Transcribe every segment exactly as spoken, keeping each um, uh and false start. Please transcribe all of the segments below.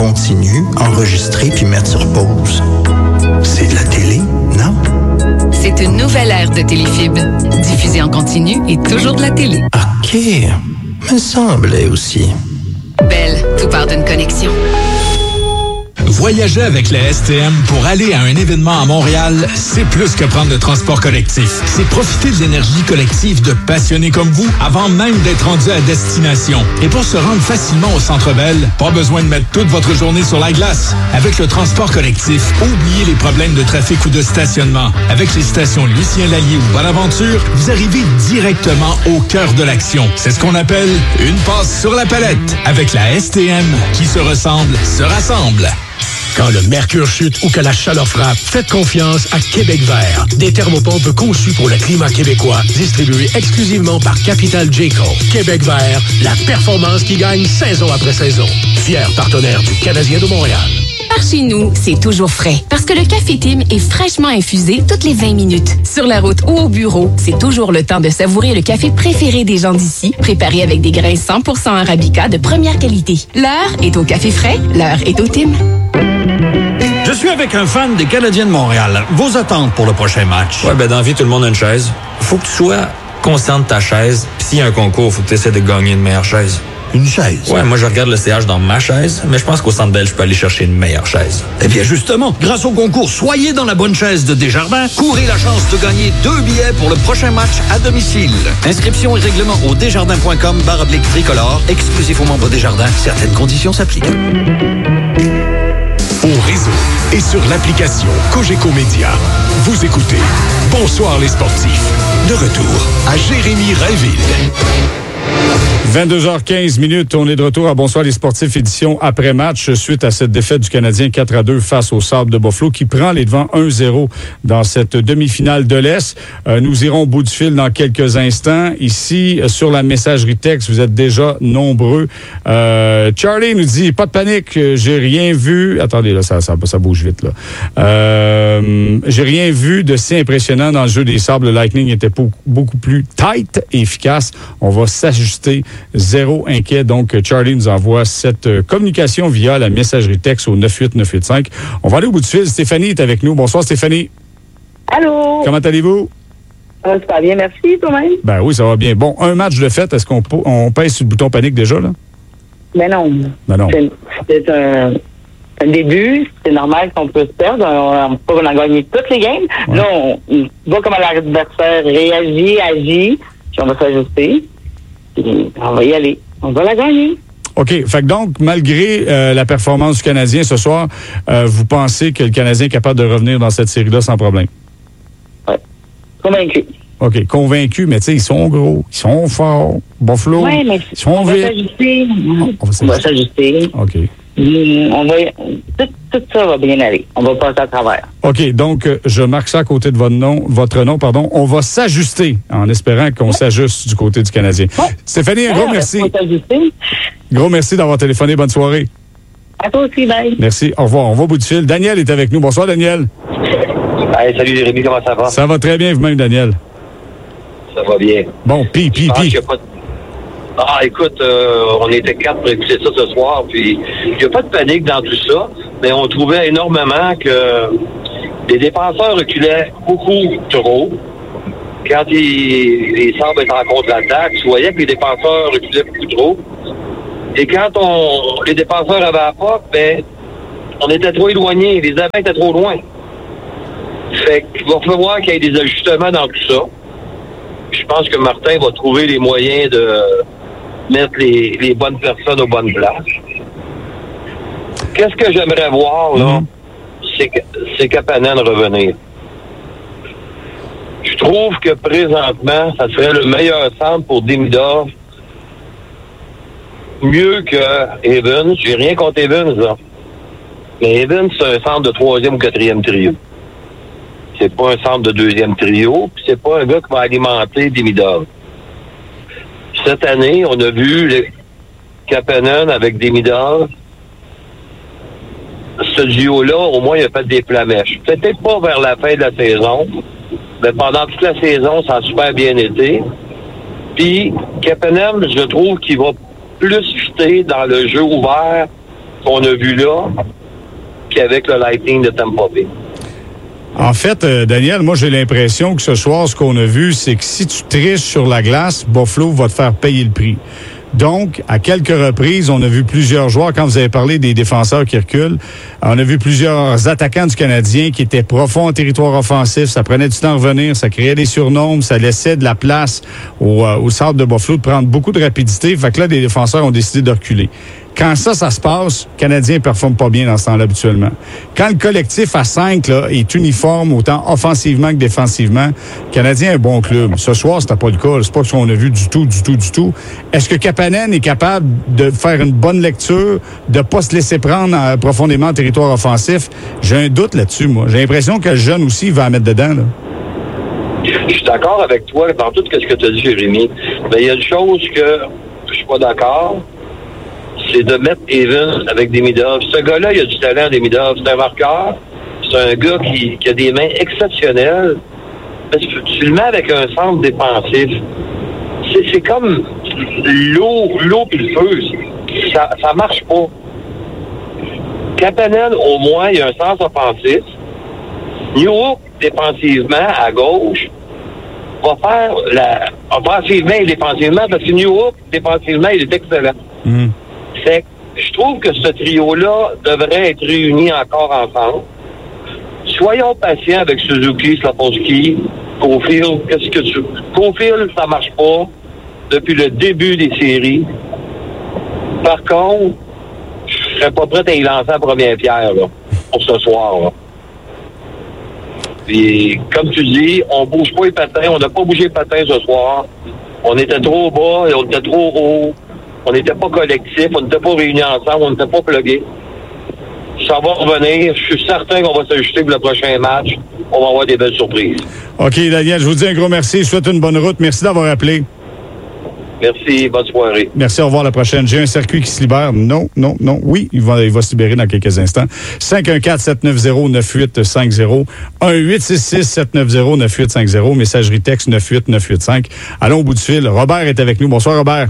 continu, enregistrer puis mettre sur pause. C'est de la télé, non? C'est une nouvelle ère de Téléfib. Diffusée en continu et toujours de la télé. OK. Me semblait aussi. Belle, tout part d'une connexion. Voyager avec la S T M pour aller à un événement à Montréal, c'est plus que prendre le transport collectif. C'est profiter de l'énergie collective de passionnés comme vous avant même d'être rendu à destination. Et pour se rendre facilement au Centre Bell, pas besoin de mettre toute votre journée sur la glace. Avec le transport collectif, oubliez les problèmes de trafic ou de stationnement. Avec les stations Lucien Lallier ou Bonaventure, vous arrivez directement au cœur de l'action. C'est ce qu'on appelle une passe sur la palette. Avec la S T M, qui se ressemble, se rassemble. Quand le mercure chute ou que la chaleur frappe, faites confiance à Québec Vert. Des thermopompes conçues pour le climat québécois, distribuées exclusivement par Capital J-Co. Québec Vert, la performance qui gagne saison après saison. Fier partenaire du Canadien de Montréal. Par chez nous, c'est toujours frais. Parce que le Café Tim est fraîchement infusé toutes les vingt minutes. Sur la route ou au bureau, c'est toujours le temps de savourer le café préféré des gens d'ici, préparé avec des grains cent pour cent Arabica de première qualité. L'heure est au café frais, l'heure est au Tim. Je suis avec un fan des Canadiens de Montréal. Vos attentes pour le prochain match? Ouais, ben dans la vie, tout le monde a une chaise. Faut que tu sois conscient de ta chaise. Puis s'il y a un concours, faut que tu essaies de gagner une meilleure chaise. Une chaise? Ouais, moi je regarde le C H dans ma chaise, mais je pense qu'au Centre Bell, je peux aller chercher une meilleure chaise. Eh bien justement, grâce au concours Soyez dans la bonne chaise de Desjardins, courez la chance de gagner deux billets pour le prochain match à domicile. Inscription et règlement au desjardins.com barre oblique tricolore, exclusif aux membres Desjardins. Certaines conditions s'appliquent. Au réseau et sur l'application Cogeco Média. Vous écoutez Bonsoir les sportifs. De retour à Jérémy Rainville. vingt-deux heures quinze minutes, on est de retour à Bonsoir les sportifs, édition après-match, suite à cette défaite du Canadien quatre à deux face au Sabre de Buffalo, qui prend les devants un zéro dans cette demi-finale de l'Est. Euh, nous irons au bout du fil dans quelques instants. Ici, sur la messagerie texte, vous êtes déjà nombreux. Euh, Charlie nous dit, pas de panique, j'ai rien vu. Attendez, là, ça, ça, ça bouge vite, là. Euh, j'ai rien vu de si impressionnant dans le jeu des Sabres. Le Lightning était beaucoup plus tight et efficace. On va s'ajuster. Zéro inquiet. Donc, Charlie nous envoie cette euh, communication via la messagerie texte au neuf huit neuf huit cinq. On va aller au bout du fil. Stéphanie est avec nous. Bonsoir, Stéphanie. Allô? Comment allez-vous? Euh, ça va bien, merci, toi-même. Ben oui, ça va bien. Bon, un match de fête. Est-ce qu'on on pèse sur le bouton panique déjà, là? Ben non. Ben non. C'est, c'est un, un début. C'est normal qu'on peut se perdre. On n'a pas a gagné toutes les games. Ouais. Là, on, on voit comment l'adversaire réagit, agit, puis on va s'ajuster. Puis on va y aller. On va la gagner. OK. Fait que donc, malgré euh, la performance du Canadien ce soir, euh, vous pensez que le Canadien est capable de revenir dans cette série-là sans problème? Oui. Convaincu. OK. Convaincu, mais tu sais, ils sont gros, ils sont forts. Buffalo, oui, mais ils sont on vite. Va s'ajuster. On va s'ajuster. On va s'ajuster. OK. On va, tout, tout ça va bien aller. On va passer à travers. OK. Donc, je marque ça à côté de votre nom, votre nom, pardon. On va s'ajuster en espérant qu'on ouais. s'ajuste du côté du Canadien. Ouais. Stéphanie, un ouais, gros merci. Gros merci d'avoir téléphoné. Bonne soirée. À toi aussi, bye. Merci. Au revoir. On va au bout du fil. Daniel est avec nous. Bonsoir, Daniel. Hey, salut, Jérémy. Comment ça va? Ça va très bien, vous-même, Daniel. Ça va bien. Bon, pis, pis, pis. Ah, écoute, euh, on était quatre pour écouter ça ce soir, puis il n'y a pas de panique dans tout ça, mais on trouvait énormément que les défenseurs reculaient beaucoup trop. Quand ils, les Sabres étaient en contre-attaque, tu voyais que les défenseurs reculaient beaucoup trop. Et quand on les défenseurs avaient la porte, ben, on était trop éloignés, les avants étaient trop loin. Fait qu'il va falloir qu'il y ait des ajustements dans tout ça. Je pense que Martin va trouver les moyens de mettre les, les bonnes personnes aux bonnes places. Qu'est-ce que j'aimerais voir, là? Mm-hmm. C'est, c'est Kapanen revenir. Je trouve que présentement, ça serait le meilleur centre pour Demidov. Mieux que Evans. J'ai rien contre Evans, là. Mais Evans, c'est un centre de troisième ou quatrième trio. C'est pas un centre de deuxième trio, puis c'est pas un gars qui va alimenter Demidov. Cette année, on a vu le Kapanen avec Demidov. Ce duo-là, au moins, il a fait des flamèches. Peut-être pas vers la fin de la saison, mais pendant toute la saison, ça a super bien été. Puis, Kapanen, je trouve qu'il va plus fitter dans le jeu ouvert qu'on a vu là qu'avec le Lightning de Tampa Bay. En fait, euh, Daniel, moi, j'ai l'impression que ce soir, ce qu'on a vu, c'est que si tu triches sur la glace, Buffalo va te faire payer le prix. Donc, à quelques reprises, on a vu plusieurs joueurs, quand vous avez parlé des défenseurs qui reculent, on a vu plusieurs attaquants du Canadien qui étaient profonds en territoire offensif. Ça prenait du temps à revenir, ça créait des surnombres, ça laissait de la place au, euh, au centre de Buffalo de prendre beaucoup de rapidité. Fait que là, les défenseurs ont décidé de reculer. Quand ça, ça se passe, le Canadien ne performe pas bien dans ce temps-là habituellement. Quand le collectif à cinq là, est uniforme, autant offensivement que défensivement, le Canadien est un bon club. Ce soir, c'était pas le cas. C'est pas ce qu'on a vu du tout, du tout, du tout. Est-ce que Kapanen est capable de faire une bonne lecture, de ne pas se laisser prendre euh, profondément en territoire offensif? J'ai un doute là-dessus, moi. J'ai l'impression que le jeune aussi va en mettre dedans, là. Je suis d'accord avec toi dans tout ce que tu as dit, Jérémy. Mais il y a une chose que je suis pas d'accord, c'est de mettre Evans avec Demidov. Ce gars-là, il a du talent, Demidov. C'est un marqueur. C'est un gars qui, qui a des mains exceptionnelles. Mais tu, tu le mets avec un centre défensif. C'est, c'est comme l'eau, l'eau puis le feu. Ça, ça marche pas. Kapanen, au moins, il a un sens offensif. Newhook, défensivement, à gauche, va faire la... offensivement et défensivement, parce que Newhook, défensivement, il est excellent. Mm. Fait que je trouve que ce trio-là devrait être réuni encore ensemble. Soyons patients avec Suzuki, Slafowski, Caulfield. Qu'est-ce que tu... Caulfield, ça marche pas depuis le début des séries. Par contre, je serais pas prêt à y lancer la première pierre, là, pour ce soir, là. Puis, comme tu dis, on bouge pas les patins. On n'a pas bougé les patins ce soir. On était trop bas et on était trop haut. On n'était pas collectif. On n'était pas réunis ensemble. On n'était pas plugués. Ça va revenir. Je suis certain qu'on va s'ajuster pour le prochain match. On va avoir des belles surprises. OK, Daniel, je vous dis un gros merci. Je vous souhaite une bonne route. Merci d'avoir appelé. Merci. Bonne soirée. Merci. Au revoir la prochaine. J'ai un circuit qui se libère. Non, non, non. Oui, il va, il va se libérer dans quelques instants. cinq un quatre, sept neuf zéro, neuf huit cinq zéro. un huit six six, sept neuf zéro, neuf huit cinq zéro. Messagerie texte neuf huit neuf huit cinq. Allons au bout du fil. Robert est avec nous. Bonsoir, Robert.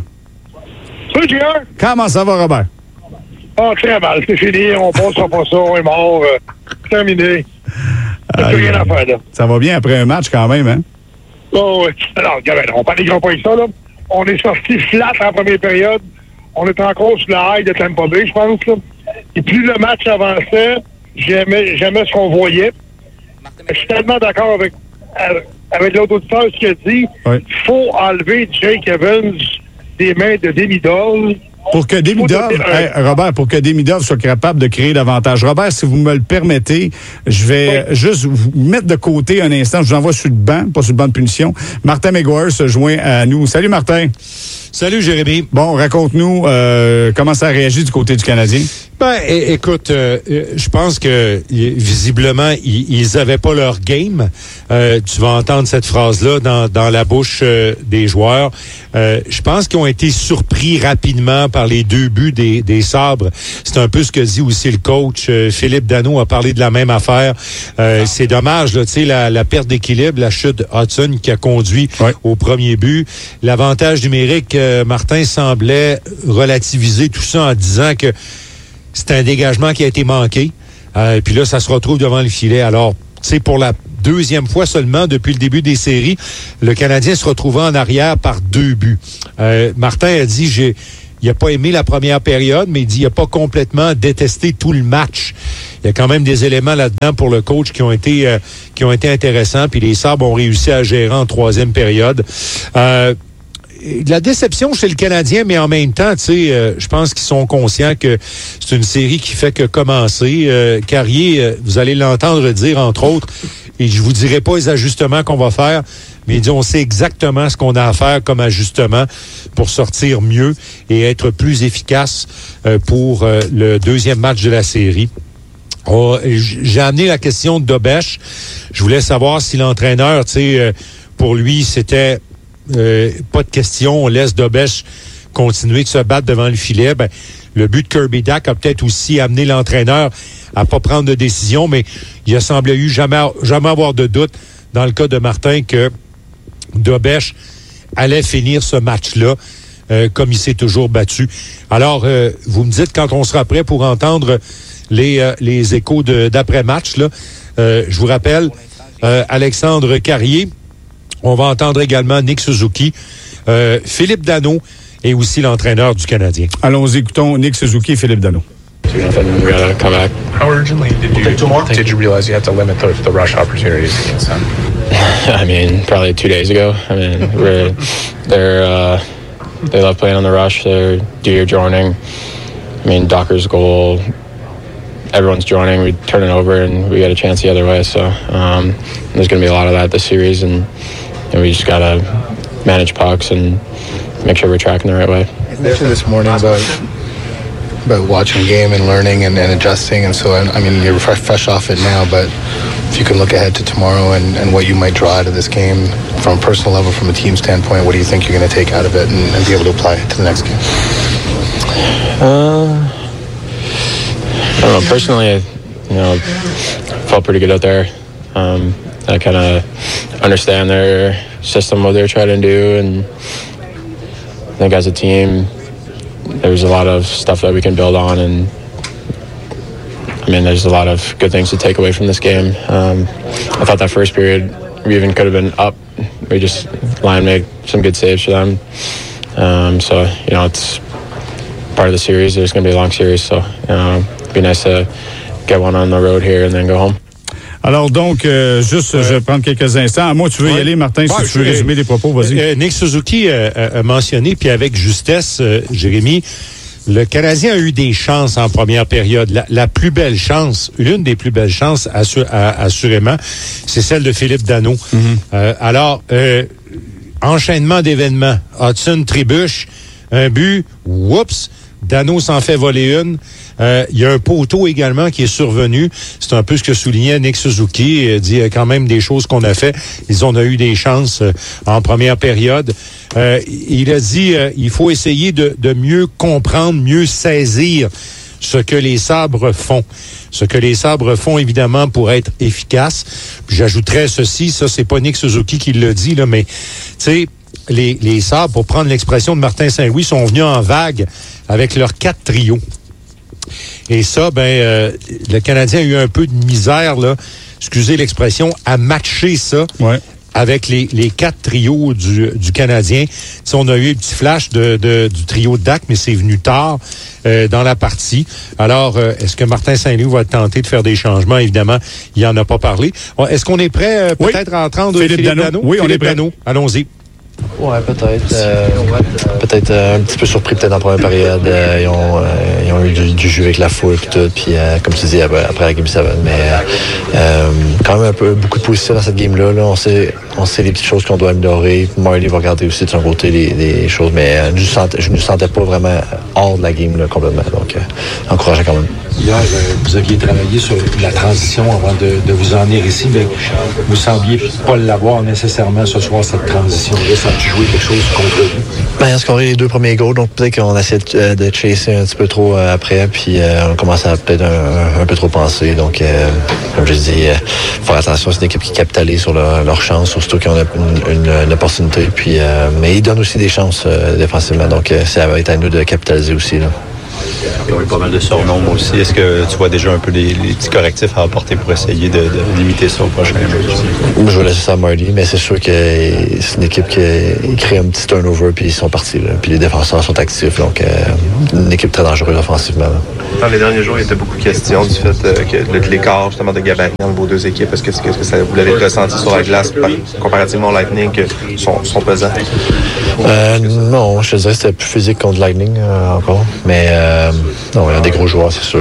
Salut, J R. Comment ça va, Robert? Ah, très mal. C'est fini. On passera pas ça. On est mort. Euh, terminé. Il n'y a plus rien à faire, là. Ça va bien après un match, quand même, hein? Oh, oui. Alors, regarde, on parle des grands points avec ça, là. On est sorti flat en première période. On est encore sur la high de Tampa Bay, je pense, là. Et plus le match avançait, j'aimais, j'aimais ce qu'on voyait. Je suis tellement d'accord avec, avec l'autre auditeur, ce qu'il a dit. Il oui. faut enlever Jake Evans des mains de Demidov. Pour que Demidov, hey, Robert, pour que Demidov soit capable de créer davantage. Robert, si vous me le permettez, je vais oui. juste vous mettre de côté un instant. Je vous envoie sur le banc, pas sur le banc de punition. Martin McGuire se joint à nous. Salut, Martin. Salut, Jérémy. Bon, raconte-nous euh, comment ça a réagi du côté du Canadien. Ben, é- écoute, euh, je pense que visiblement, ils n'avaient pas leur game. Euh, tu vas entendre cette phrase-là dans, dans la bouche euh, des joueurs. Euh, je pense qu'ils ont été surpris rapidement par les deux buts des, des Sabres. C'est un peu ce que dit aussi le coach. Euh, Philippe Danault a parlé de la même affaire. Euh, c'est dommage, là, tu sais, la, la perte d'équilibre, la chute de Hudson qui a conduit ouais. au premier but. L'avantage numérique, euh, Martin semblait relativiser tout ça en disant que c'est un dégagement qui a été manqué. Euh, puis là, ça se retrouve devant le filet. Alors, tu sais, pour la deuxième fois seulement depuis le début des séries, le Canadien se retrouvait en arrière par deux buts. Euh, Martin a dit, j'ai, il n'a pas aimé la première période, mais il dit, il n'a pas complètement détesté tout le match. Il y a quand même des éléments là-dedans pour le coach qui ont été, euh, qui ont été intéressants. Puis les Sabres ont réussi à gérer en troisième période. Euh, de la déception chez le Canadien, mais en même temps, tu sais, euh, je pense qu'ils sont conscients que c'est une série qui fait que commencer. Euh, Carrier, euh, vous allez l'entendre dire, entre autres, et je vous dirai pas les ajustements qu'on va faire, mais il dit, on sait exactement ce qu'on a à faire comme ajustement pour sortir mieux et être plus efficace euh, pour euh, le deuxième match de la série. Oh, j'ai amené la question de Dobèche. Je voulais savoir si l'entraîneur, tu sais, euh, pour lui, c'était Euh, pas de question, on laisse Dobèche continuer de se battre devant le filet. Ben, le but de Kirby Dach a peut-être aussi amené l'entraîneur à pas prendre de décision, mais il a semblé eu jamais, jamais avoir de doute dans le cas de Martin que Dobèche allait finir ce match-là. euh, comme il s'est toujours battu. Alors, euh, vous me dites quand on sera prêt pour entendre les, euh, les échos de, d'après-match, là, euh, je vous rappelle, euh, Alexandre Carrier, on va entendre également Nick Suzuki, euh, Philippe Danault et aussi l'entraîneur du Canadien. Allons, écoutons Nick Suzuki et Philippe Danault. We gotta come back. How urgently did you, did you realize you had to limit the, the rush opportunities against them? I mean, probably two days ago. I mean, we're, they're, uh, they love playing on the rush. They're deer joining. I mean, Docker's goal, everyone's joining. We turn it over and we get a chance the other way. So um, there's going to be a lot of that this series, and, and we just got to manage pucks and make sure we're tracking the right way. You mentioned this morning about about watching game and learning and, and adjusting, and so I, I mean you're fresh, fresh off it now, but if you can look ahead to tomorrow and, and what you might draw out of this game from a personal level, from a team standpoint, what do you think you're going to take out of it and, and be able to apply it to the next game? Uh, I don't know. Personally, I, you know, felt pretty good out there. Um, I kind of understand their system, what they're trying to do, and I think as a team, there's a lot of stuff that we can build on, and I mean, there's a lot of good things to take away from this game. Um, I thought that first period we even could have been up. We just line made some good saves for them. Um, so you know, it's part of the series. There's going to be a long series, so you know, it'd be nice to get one on the road here and then go home. Alors donc, euh, juste, ouais. je vais prendre quelques instants. Moi, tu veux ouais. y aller, Martin, si ouais, tu veux résumer les propos, vas-y. Euh, Nick Suzuki euh, a mentionné, puis avec justesse, euh, Jérémy, le Canadien a eu des chances en première période. La, la plus belle chance, l'une des plus belles chances, assur- à, assurément, c'est celle de Philippe Danault. Mm-hmm. Euh, alors, euh, enchaînement d'événements. Hudson trébuche, un but, whoops, Danault s'en fait voler une. Euh, il y a un poteau également qui est survenu. C'est un peu ce que soulignait Nick Suzuki. Il dit quand même des choses qu'on a fait. Ils ont eu des chances euh, en première période. Euh, il a dit euh, il faut essayer de, de mieux comprendre, mieux saisir ce que les sabres font. Ce que les sabres font, évidemment, pour être efficaces. Puis j'ajouterais ceci, ça, c'est pas Nick Suzuki qui le dit, là, mais, tu sais, les, les sabres, pour prendre l'expression de Martin Saint-Louis, sont venus en vague avec leurs quatre trios. Et ça, ben, euh, le Canadien a eu un peu de misère, là, excusez l'expression, à matcher ça. Ouais. Avec les, les quatre trios du, du Canadien. T'sais, on a eu un petit flash de, de, du trio de Dak, mais c'est venu tard euh, dans la partie. Alors, euh, est-ce que Martin Saint-Louis va tenter de faire des changements? Évidemment, il n'en a pas parlé. Est-ce qu'on est prêt euh, peut-être oui. à entendre Philippe, Philippe Danault? Oui, Philippe on est prêt. Danault. Allons-y. Ouais, peut-être. Euh, peut-être euh, un petit peu surpris peut-être en première période. Euh, ils, ont, euh, ils ont eu du, du jeu avec la foule et tout. Puis euh, comme tu dis, après, après la Game sept. Mais euh, quand même un peu beaucoup de positif dans cette game-là. Là. On sait on sait les petites choses qu'on doit améliorer. Marley va regarder aussi de son côté les, les choses. Mais euh, je, sentais, je ne me sentais pas vraiment hors de la game là, complètement. Donc, euh, encourageant quand même. Hier, euh, vous aviez travaillé sur la transition avant de, de vous en venir ici, mais vous sembliez pas l'avoir nécessairement ce soir, cette transition-là. Ça a joué quelque chose contre vous? Ben, il a scoré les deux premiers goals, donc peut-être qu'on essaie de, de chasser un petit peu trop euh, après, puis euh, on commence à peut-être un, un, un peu trop penser. Donc, euh, comme je dis, euh, faire attention, c'est une équipe qui capitalise sur leur, leur chance, surtout qu'ils ont une, une, une opportunité. Puis, euh, mais ils donnent aussi des chances euh, défensivement, donc euh, ça va être à nous de capitaliser aussi, là. Ils ont eu pas mal de surnoms aussi. Est-ce que tu vois déjà un peu les, les petits correctifs à apporter pour essayer de, de limiter ça au prochain match? Je vais laisser ça à Marty, mais c'est sûr que c'est une équipe qui crée un petit turnover puis ils sont partis. Là. Puis les défenseurs sont actifs, donc euh, une équipe très dangereuse offensivement. Là. Dans les derniers jours, il y était beaucoup de questions du fait euh, que de l'écart justement de gabarit entre vos deux équipes. Est-ce que, est-ce que ça, vous l'avez ressenti sur la glace par, comparativement au Lightning que sont, sont pesants? Euh, non, je te dirais que c'était plus physique contre Lightning euh, encore, mais euh, non, il y a des gros joueurs, c'est sûr.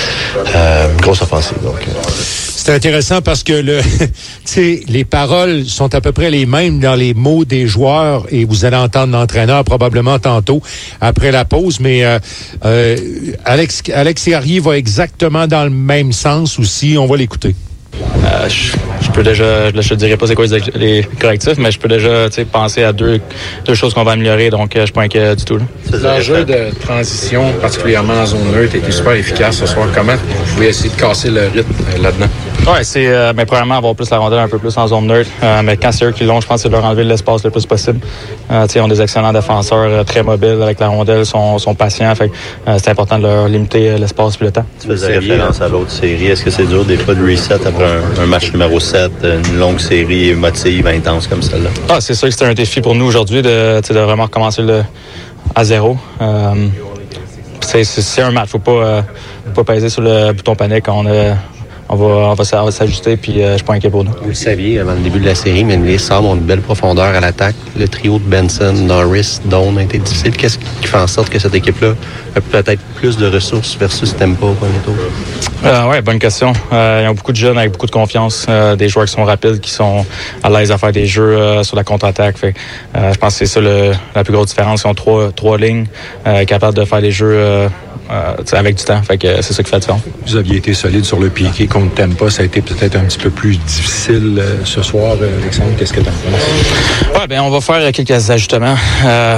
Euh, grosse offensive, donc. Euh. C'est intéressant parce que le, tu sais, les paroles sont à peu près les mêmes dans les mots des joueurs et vous allez entendre l'entraîneur probablement tantôt après la pause, mais euh, euh, Alex, Alex Carrier va exactement dans le même sens aussi. On va l'écouter. Euh, je, je peux déjà, je te dirais pas c'est quoi les, les correctifs, mais je peux déjà penser à deux, deux choses qu'on va améliorer, donc je suis pas inquiet du tout. L'enjeu de transition, particulièrement en zone neutre, était super efficace ce soir. Comment vous pouvez essayer de casser le rythme là-dedans? Oui, c'est euh, mais premièrement avoir plus la rondelle un peu plus en zone neutre. Euh, mais quand c'est eux qui l'ont, je pense que c'est de leur enlever l'espace le plus possible. Euh, ils ont des excellents défenseurs euh, très mobiles avec la rondelle, sont, sont patients. Fait, euh, c'est important de leur limiter euh, l'espace et le temps. Tu faisais référence à l'autre série. Est-ce que c'est dur des fois de reset après un, un match numéro sept, une longue série émotive, intense comme celle-là? Ah, c'est sûr que c'était un défi pour nous aujourd'hui de, de vraiment recommencer le, à zéro. Euh, c'est, c'est, c'est un match. Faut pas, euh, faut pas peser sur le bouton panique. On a On va, on, va, on va s'ajuster, puis euh, je suis pas inquiet pour nous. Vous le saviez avant le début de la série, mais les Sabres ont une belle profondeur à l'attaque. Le trio de Benson, Norris, Doan a été difficile. Qu'est-ce qui fait en sorte que cette équipe-là a peut-être plus de ressources versus Tempo au premier tour? Euh, oui, bonne question. Euh, ils ont beaucoup de jeunes avec beaucoup de confiance, euh, des joueurs qui sont rapides, qui sont à l'aise à faire des jeux euh, sur la contre-attaque. Fait, euh, je pense que c'est ça le, la plus grosse différence. Ils ont trois, trois lignes euh, capables de faire des jeux euh, euh, avec du temps. Fait que c'est ça qui fait la différence. Vous aviez été solide sur le piqué contre Tampa. Ça a été peut-être un petit peu plus difficile euh, ce soir, euh, Alexandre. Qu'est-ce que tu en penses? Oui, bien, on va faire quelques ajustements. Euh,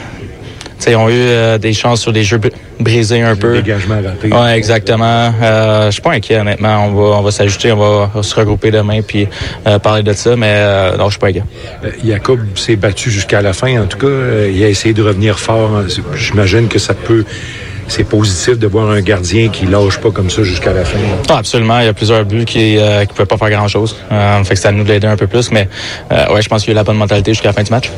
Ils ont eu euh, des chances sur des jeux br- brisés un peu. Dégagement raté. Oui, exactement. Euh, je suis pas inquiet, honnêtement. On va, on va s'ajuster, on va, on va se regrouper demain puis euh, parler de ça, mais euh, non, je suis pas inquiet. Euh, Jacob s'est battu jusqu'à la fin. En tout cas, euh, il a essayé de revenir fort. J'imagine que ça peut... C'est positif de voir un gardien qui lâche pas comme ça jusqu'à la fin. Ah, absolument. Il y a plusieurs buts qui ne euh, pouvaient pas faire grand-chose. Euh, fait que c'est à nous de l'aider un peu plus, mais euh, ouais, je pense qu'il y a eu la bonne mentalité jusqu'à la fin du match.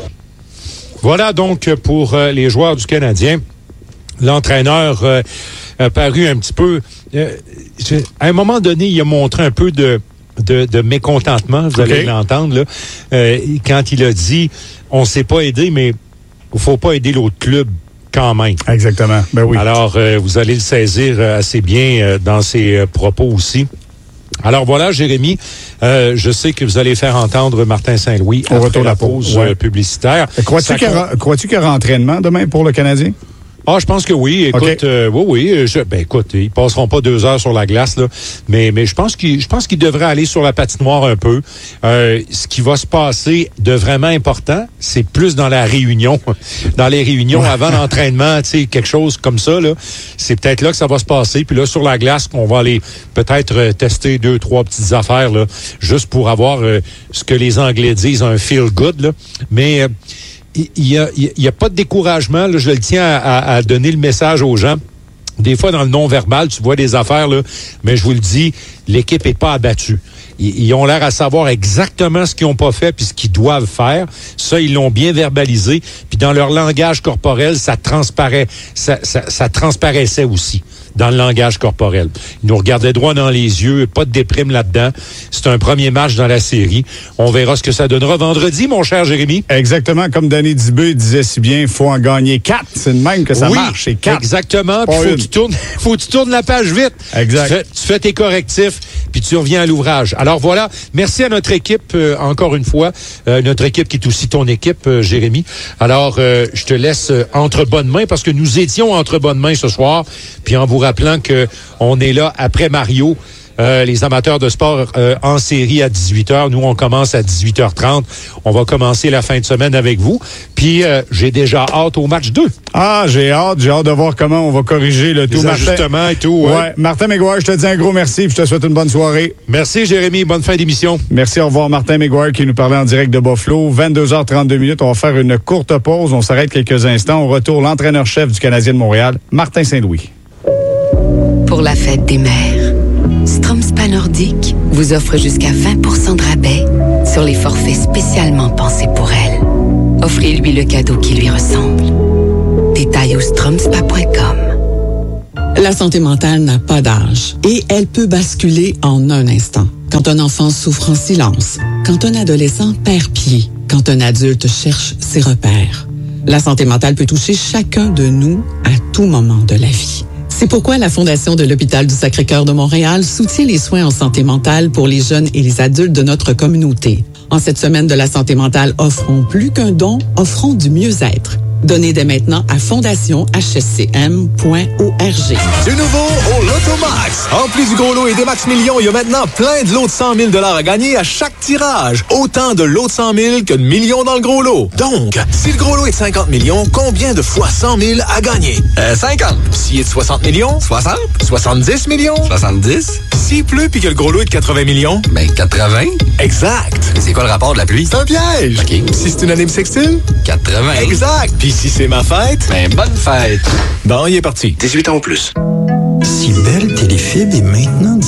Voilà donc pour euh, les joueurs du Canadien. L'entraîneur euh, a paru un petit peu... Euh, à un moment donné, il a montré un peu de, de, de mécontentement, vous allez okay. l'entendre, là, euh, quand il a dit « On ne s'est pas aidé, mais il ne faut pas aider l'autre club. » Quand même. Exactement. Ben oui. Alors, euh, vous allez le saisir euh, assez bien euh, dans ses euh, propos aussi. Alors voilà, Jérémy, euh, je sais que vous allez faire entendre Martin Saint-Louis au retour de la pause ouais. euh, publicitaire. Crois-tu qu'il y aura, crois-tu qu'il y aura entraînement demain pour le Canadien? Ah, je pense que oui. Écoute, okay. euh, oui, oui. Je, ben, écoute, ils passeront pas deux heures sur la glace, là. Mais, mais je pense qu'ils, je pense qu'ils devraient aller sur la patinoire un peu. Euh, ce qui va se passer de vraiment important, c'est plus dans la réunion, dans les réunions avant l'entraînement, tu sais, quelque chose comme ça, là. C'est peut-être là que ça va se passer. Puis là, sur la glace, on va aller peut-être euh, tester deux, trois petites affaires, là, juste pour avoir euh, ce que les Anglais disent, un feel good, là. Mais, euh, il y a, il y a pas de découragement. Là, je le tiens à, à, à donner le message aux gens. Des fois, dans le non-verbal, tu vois des affaires, là, mais je vous le dis, l'équipe est pas abattue. Ils, ils ont l'air à savoir exactement ce qu'ils n'ont pas fait puis ce qu'ils doivent faire. Ça, ils l'ont bien verbalisé. Puis dans leur langage corporel, ça transparaît, ça, ça, ça transparaissait aussi dans le langage corporel. Ils nous regardaient droit dans les yeux, pas de déprime là-dedans. C'est un premier match dans la série. On verra ce que ça donnera vendredi, mon cher Jérémy. Exactement, comme Danny Dubé disait si bien, il faut en gagner quatre. C'est de même que ça oui, marche, c'est quatre. Exactement, puis faut que tu tournes, faut que tu tournes la page vite. Exact. Tu fais, tu fais tes correctifs, puis tu reviens à l'ouvrage. Alors voilà, merci à notre équipe, euh, encore une fois, euh, notre équipe qui est aussi ton équipe, euh, Jérémy. Alors, euh, je te laisse euh, entre bonnes mains, parce que nous étions entre bonnes mains ce soir, puis en vous rappelant que on est là après Mario, euh, les amateurs de sport euh, en série à dix-huit heures. Nous, on commence à dix-huit heures trente. On va commencer la fin de semaine avec vous. Puis, euh, j'ai déjà hâte au match deux. Ah, j'ai hâte. J'ai hâte de voir comment on va corriger le tout. Les ajustements et tout. Ouais. ouais. Martin McGuire, je te dis un gros merci et je te souhaite une bonne soirée. Merci, Jérémy. Bonne fin d'émission. Merci. Au revoir, Martin McGuire qui nous parlait en direct de Buffalo. vingt-deux heures trente-deux minutes. On va faire une courte pause. On s'arrête quelques instants. On retourne l'entraîneur-chef du Canadien de Montréal, Martin Saint-Louis. Pour la fête des mères, Strom Spa Nordique vous offre jusqu'à vingt pour cent de rabais sur les forfaits spécialement pensés pour elle. Offrez-lui le cadeau qui lui ressemble. Détails au strom spa point com. La santé mentale n'a pas d'âge et elle peut basculer en un instant. Quand un enfant souffre en silence, quand un adolescent perd pied, quand un adulte cherche ses repères. La santé mentale peut toucher chacun de nous à tout moment de la vie. C'est pourquoi la Fondation de l'Hôpital du Sacré-Cœur de Montréal soutient les soins en santé mentale pour les jeunes et les adultes de notre communauté. En cette semaine de la santé mentale, offrons plus qu'un don, offrons du mieux-être. Donnez dès maintenant à fondation h s c m point org. Du nouveau au Lotomax. En plus du gros lot et des max millions, il y a maintenant plein de lots de cent mille dollars à gagner à chaque tirage. Autant de lots de cent mille que de millions dans le gros lot. Donc, si le gros lot est de cinquante millions, combien de fois cent mille à gagner? Euh, cinquante. S'il est de soixante millions? soixante. soixante-dix millions? soixante-dix. S'il pleut puis que le gros lot est de quatre-vingts millions... Ben, quatre-vingts? Exact. Mais c'est quoi le rapport de la pluie? C'est un piège. OK. Si c'est une année bissextile? quatre-vingts. Exact. Puis si c'est ma fête? Ben, bonne fête. Bon, il est parti. dix-huit ans ou plus. Si Belle Téléfibre est maintenant